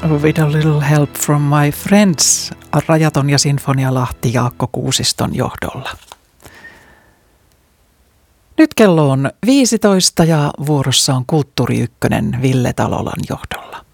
With a little help from my friends, Rajaton ja Sinfonialahti Jaakko Kuusiston johdolla. Nyt kello on 15 ja vuorossa on Kulttuuri Ykkönen Ville Talolan johdolla.